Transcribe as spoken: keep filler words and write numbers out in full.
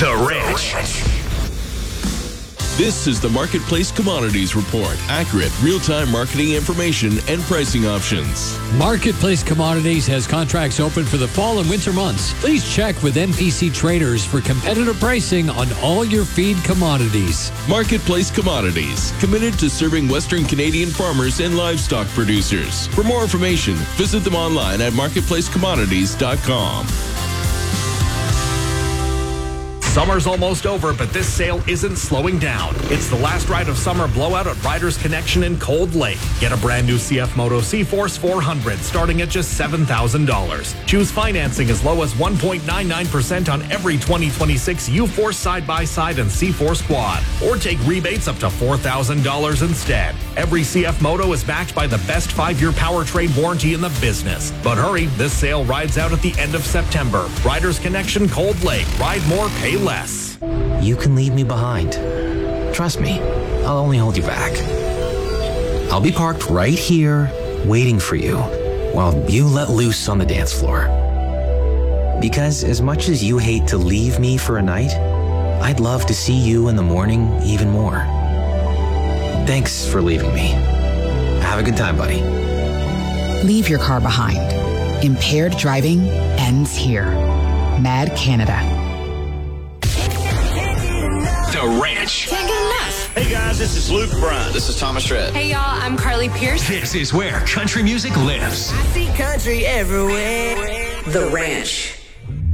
The Ranch. This is the Marketplace Commodities Report. Accurate, real-time marketing information and pricing options. Marketplace Commodities has contracts open for the fall and winter months. Please check with M P C Traders for competitive pricing on all your feed commodities. Marketplace Commodities, committed to serving Western Canadian farmers and livestock producers. For more information, visit them online at marketplace commodities dot com. Summer's almost over, but this sale isn't slowing down. It's the last ride of summer blowout at Riders Connection in Cold Lake. Get a brand new C F Moto C-Force four hundred starting at just seven thousand dollars. Choose financing as low as one point nine nine percent on every twenty twenty-six U-Force side-by-side and C-Force quad. Or take rebates up to four thousand dollars instead. Every C F Moto is backed by the best five-year powertrain warranty in the business. But hurry, this sale rides out at the end of September. Riders Connection Cold Lake. Ride more, pay less. You can leave me behind. Trust me, I'll only hold you back. I'll be parked right here, waiting for you, while you let loose on the dance floor. Because as much as you hate to leave me for a night, I'd love to see you in the morning even more. Thanks for leaving me. Have a good time, buddy. Leave your car behind. Impaired driving ends here. Mad Canada. The Ranch. Can't get enough. Hey guys, this is Luke Bryan. This is Thomas Shred. Hey y'all, I'm Carly Pierce. This is where country music lives. I see country everywhere. The Ranch.